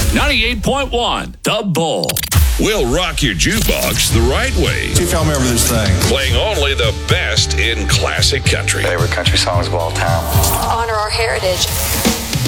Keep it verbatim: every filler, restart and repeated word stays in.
ninety-eight point one, The Bull. We'll rock your jukebox the right way. See if y'all remember this thing. Playing only the best in classic country. Favorite country songs of all time. Honor our heritage.